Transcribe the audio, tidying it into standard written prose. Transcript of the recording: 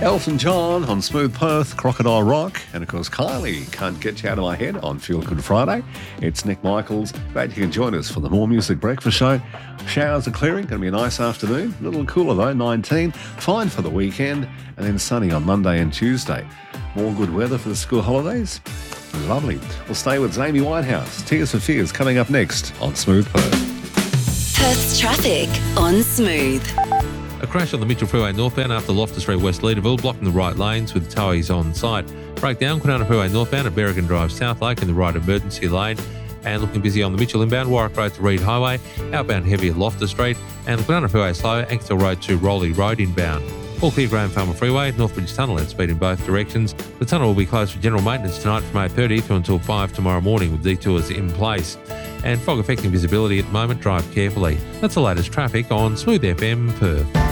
Elton John on Smooth Perth, Crocodile Rock, and of course Kylie, Can't Get You Out of My Head on Feel Good Friday. It's Nick Michaels. Glad you can join us for the More Music Breakfast Show. Showers are clearing, going to be a nice afternoon. A little cooler though, 19. Fine for the weekend, and then sunny on Monday and Tuesday. More good weather for the school holidays. Lovely. We'll stay with Amy Whitehouse. Tears for Fears coming up next on Smooth Perth. Perth's traffic on Smooth. A crash on the Mitchell Freeway northbound after Loftus Street West Leaderville, blocking the right lanes with towies on site. Breakdown, Kwinana Freeway northbound at Berrigan Drive South Lake in the right emergency lane. And looking busy on the Mitchell inbound, Warwick Road to Reed Highway, outbound heavy at Loftus Street, and the Kwinana Freeway slow, Ankersville Road to Rowley Road inbound. All clear Graham Farmer Freeway, Northbridge Tunnel at speed in both directions. The tunnel will be closed for general maintenance tonight from 8:30 through until 5 tomorrow morning with detours in place. And fog affecting visibility at the moment, drive carefully. That's the latest traffic on Smooth FM Perth.